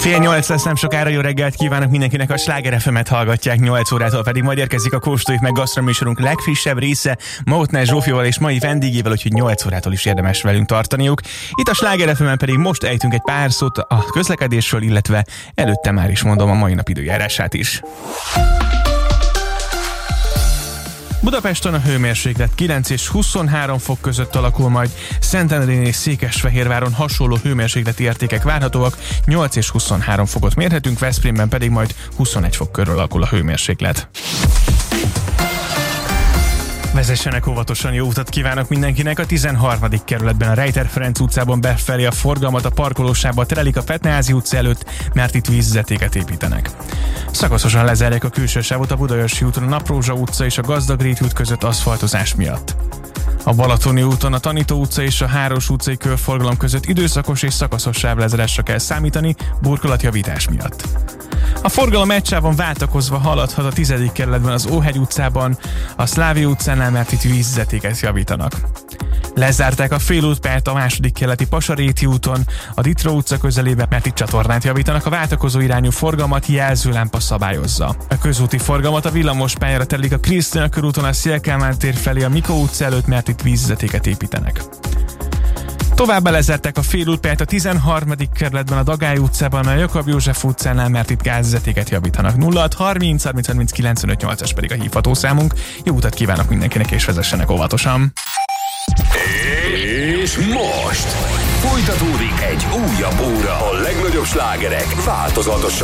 7:30 lesz, nem sokára. Jó reggelt kívánok mindenkinek, a Sláger FM-et hallgatják, 8 órától pedig majd érkezik a Kóstoljuk meg gasztroműsorunk legfrissebb része Mótner Zsófival és mai vendégével, úgyhogy 8 órától is érdemes velünk tartaniuk. Itt a Sláger FM-en pedig most ejtünk egy pár szót a közlekedésről, illetve előtte már is mondom a mai nap időjárását is. Budapesten a hőmérséklet 9 és 23 fok között alakul, majd Szentendrén és Székesfehérváron hasonló hőmérsékleti értékek várhatóak, 8 és 23 fokot mérhetünk, Veszprémben pedig majd 21 fok körül alakul a hőmérséklet. Vezessenek óvatosan, jó utat kívánok mindenkinek! A 13. kerületben a Rejter Ferenc utcában befelé a forgalmat a parkolósába terelik a Fetneházi utca előtt, mert itt vízvezetéket építenek. Szakaszosan lezárják a külső sávot a Budaörsi úton a Naprózsa utca és a Gazdagréti út között aszfaltozás miatt. A Balatoni úton a Tanító utca és a Háros utcai körforgalom között időszakos és szakaszos sávlezárásra kell számítani burkolatjavítás miatt. A forgalom egy sávon váltakozva haladhat a 10. kerületben az Óhegy utcában, a Szlávia utcánál, mert itt vízvezetéket javítanak. Lezárták a félútpályát a 2. kerületi Pasaréti úton, a Ditró utca közelében, mert itt csatornát javítanak, a váltakozó irányú forgalmat jelzőlámpa szabályozza. A közúti forgalmat a villamospályára terelik a Krisztina körúton a Széll Kálmán tér felé a Mikó utca előtt, mert itt vízvezetéket építenek. Továbbá lezárták a félútpályát a 13. kerületben a Dagály utcában, a Jakab József utcánál, mert itt gázvezetéket javítanak. 0630 30 30 95 8-as pedig a hívható számunk. Jó utat kívánok mindenkinek, és vezessenek óvatosan! És most folytatódik egy újabb óra a legnagyobb slágerek változatosan